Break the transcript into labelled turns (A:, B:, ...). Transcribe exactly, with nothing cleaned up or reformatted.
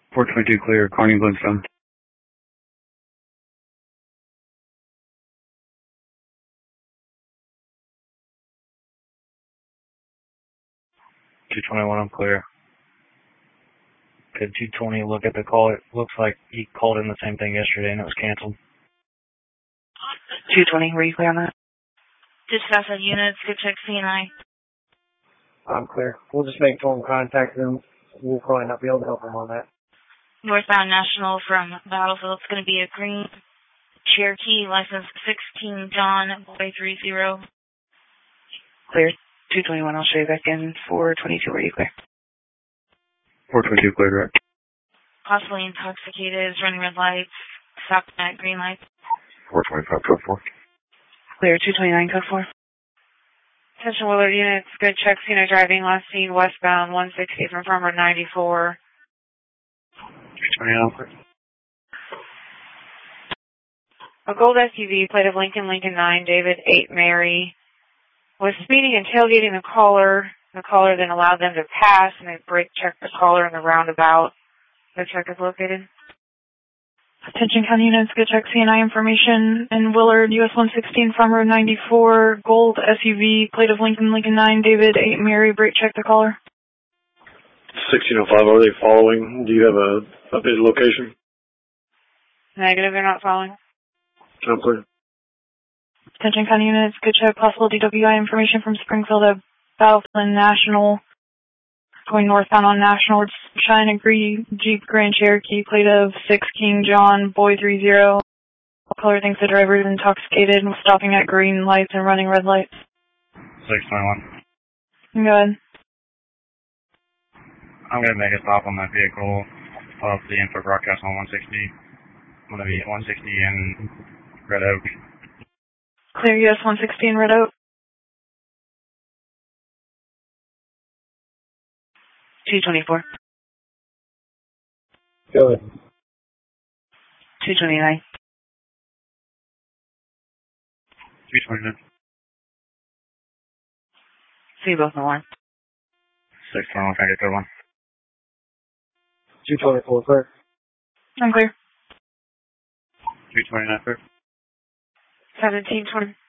A: four twenty-two clear, Carney Blundstone.
B: two twenty-one, I'm clear. Could two twenty look at the call? It looks like he called in the same thing yesterday and it was canceled.
C: two twenty, were you clear on that?
D: Dispatch on units, good check C N I.
E: I'm clear. We'll just make phone contact them. We'll probably not be able to help them on that.
D: Northbound National from Battlefield. It's going to be a green Cherokee, license sixteen John, boy three zero.
C: Clear. two twenty-one, I'll show you back in. four twenty-two, were you clear?
A: four twenty-two clear, direct.
D: Possibly intoxicated, is running red lights, stopping at green lights.
A: four twenty-five, code four.
C: Clear. two twenty-nine, code four.
F: Attention Willard units, good check, Cena driving, last seen westbound one sixty from Farmer ninety-four.
A: two twenty-nine, clear.
F: A gold S U V, plate of Lincoln, Lincoln nine, David eight Mary, was speeding and tailgating the caller. The caller then allowed them to pass, and they brake checked the caller in the roundabout. The check is located.
G: Attention County units, good check C N I information in Willard, U S one sixteen from Road ninety-four, gold S U V, plate of Lincoln, Lincoln nine, David eight Mary, brake check the caller.
H: sixteen oh five, are they following? Do you have a updated location?
F: Negative, they're not following.
H: I'm clear.
G: Attention County units, good check possible D W I information from Springfield at Battlefield National. Going northbound on National, it's Shine Agree Jeep Grand Cherokee, plate of six King John, boy three zero. Caller thinks the driver is intoxicated and was stopping at green lights and running red lights.
B: six twenty-one.
G: Go ahead.
B: I'm going to make a stop on that vehicle of the info broadcast on one sixty. I'm going to be at one sixty in Red Oak.
G: Clear U S one sixty in Red Oak.
C: two twenty-four.
E: Go ahead.
C: two twenty-nine.
A: two twenty-nine.
C: See you both in the line.
B: six twenty-one, can I get third one?
E: two twenty-four, clear.
G: I'm clear.
A: two twenty-nine, clear.
F: seventeen twenty.